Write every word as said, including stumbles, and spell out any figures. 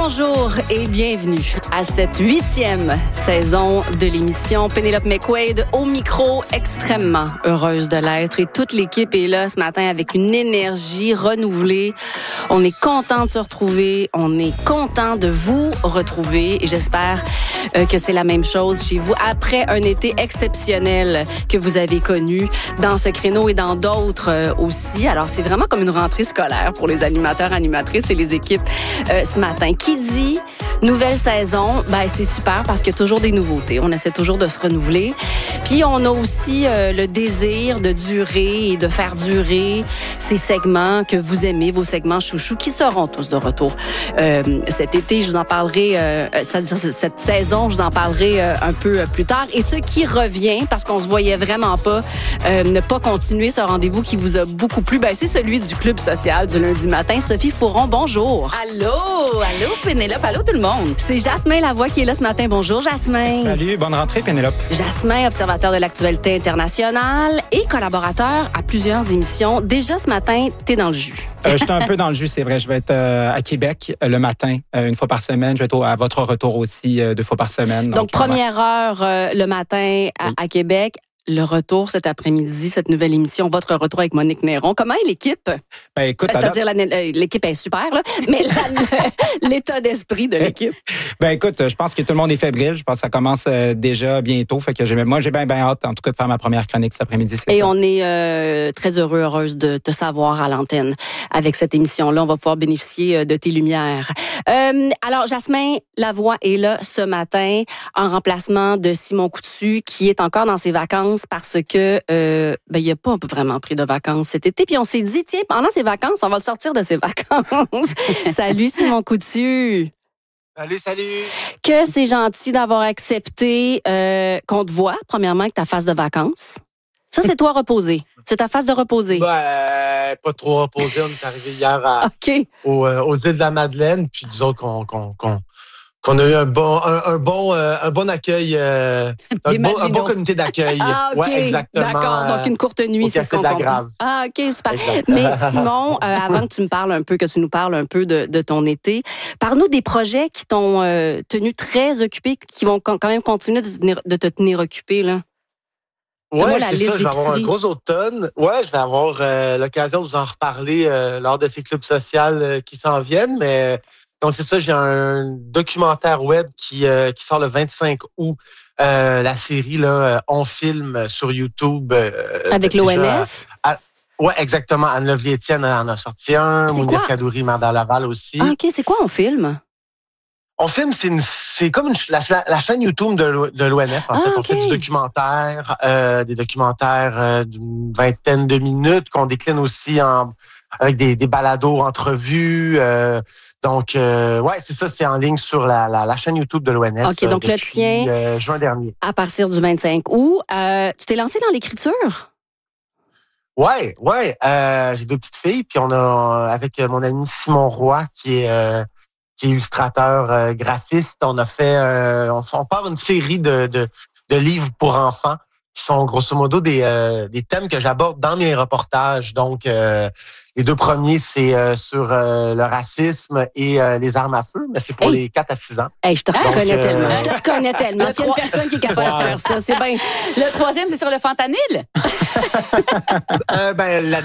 Bonjour et bienvenue à cette huitième saison de l'émission. Pénélope McQuaid au micro, extrêmement heureuse de l'être. Et toute l'équipe est là ce matin avec une énergie renouvelée. On est content de se retrouver. On est content de vous retrouver. Et j'espère euh, que c'est la même chose chez vous après un été exceptionnel que vous avez connu dans ce créneau et dans d'autres euh, aussi. Alors, c'est vraiment comme une rentrée scolaire pour les animateurs, animatrices et les équipes euh, ce matin. Qui dit nouvelle saison, ben c'est super parce qu'il y a toujours des nouveautés. On essaie toujours de se renouveler. Puis on a aussi euh, le désir de durer et de faire durer ces segments que vous aimez, vos segments chouchous, qui seront tous de retour euh, cet été. Je vous en parlerai, euh, c'est-à-dire cette saison, je vous en parlerai euh, un peu plus tard. Et ce qui revient, parce qu'on se voyait vraiment pas, euh, ne pas continuer ce rendez-vous qui vous a beaucoup plu, ben c'est celui du Club social du lundi matin. Sophie Fouron, bonjour. Allô, allô Pénélope, allô tout le monde. C'est Jasmin Lavoie qui est là ce matin. Bonjour Jasmin. Salut, bonne rentrée Pénélope. Jasmin, observateur de l'actualité internationale et collaborateur à plusieurs émissions. Déjà ce matin, t'es dans le jus. Euh, je suis un peu dans le jus, c'est vrai. Je vais être euh, à Québec euh, le matin, euh, une fois par semaine. Je vais être au, à votre retour aussi, euh, deux fois par semaine. Donc, Donc première heure euh, le matin à, oui. à Québec. Le retour cet après-midi, cette nouvelle émission, votre retour avec Monique Néron. Comment est l'équipe? Ben, écoute, c'est-à-dire la, l'équipe est super, là, mais la, l'état d'esprit de l'équipe. Ben écoute, je pense que tout le monde est fébrile. Je pense que ça commence euh, déjà bientôt. Fait que j'ai, moi, j'ai bien, bien hâte, en tout cas, de faire ma première chronique cet après-midi. C'est Et ça. on est euh, très heureux, heureuse de te savoir à l'antenne avec cette émission-là. On va pouvoir bénéficier de tes lumières. Euh, alors, Jasmin Lavoie est là ce matin en remplacement de Simon Coutu, qui est encore dans ses vacances parce que euh, ben il a pas vraiment pris de vacances cet été. Puis on s'est dit, tiens, pendant ses vacances, on va le sortir de ses vacances. Salut Simon Coutu. Salut, salut. Que c'est gentil d'avoir accepté euh, qu'on te voit, premièrement, avec ta phase de vacances. Ça, c'est toi reposé. C'est ta phase de reposer. Ben, pas trop reposé. On est arrivé hier à, okay. aux, euh, aux îles de la Madeleine. Puis disons qu'on, qu'on, qu'on, qu'on a eu un bon, un, un bon, euh, un bon accueil, euh, un, bon, un bon comité d'accueil. Ah, ok. Ouais, exactement. D'accord. Donc une courte nuit, c'est ce qu'on de la comprend. Grave. Ah, ok, super. Exactement. Mais Simon, euh, avant que tu me parles un peu, que tu nous parles un peu de, de ton été, parle-nous des projets qui t'ont euh, tenu très occupé, qui vont quand même continuer de te tenir, de te tenir occupé là. Ouais, c'est ça. Je vais avoir un gros automne. Ouais, je vais avoir euh, l'occasion de vous en reparler euh, lors de ces clubs sociaux euh, qui s'en viennent. Mais donc c'est ça, j'ai un documentaire web qui euh, qui sort le vingt-cinq août. Euh, la série là, On filme sur YouTube. Euh, Avec l'O N F. À, ouais, exactement. Anne-Lovely Étienne en a sorti un. Mounir Kadouri, Manda Laval aussi. Ah, ok, c'est quoi On filme? On filme, c'est, une, c'est comme une, la, la chaîne YouTube de, de l'O N F. En ah, fait, on okay. fait du documentaire, euh, des documentaires euh, d'une vingtaine de minutes qu'on décline aussi en avec des, des balados, entrevues. Euh, donc, euh, ouais, c'est ça, c'est en ligne sur la, la, la chaîne YouTube de l'O N F. Ok, donc euh, le tien. Euh, juin dernier. À partir du vingt-cinq août, euh, tu t'es lancé dans l'écriture? Ouais, ouais. Euh, j'ai deux petites filles, puis on a avec mon ami Simon Roy qui est euh, qui est illustrateur euh, graphiste. On a fait, euh, on, on part une série de, de, de livres pour enfants qui sont grosso modo des, euh, des thèmes que j'aborde dans mes reportages. Donc, euh, les deux premiers, c'est euh, sur euh, le racisme et euh, les armes à feu, mais c'est pour hey. les quatre à six ans. Hey, je te reconnais Donc, tellement. Euh... Je te reconnais tellement. S'il y a une personne qui est capable wow. de faire ça, c'est bien. Le troisième, c'est sur le fentanyl. euh, ben, la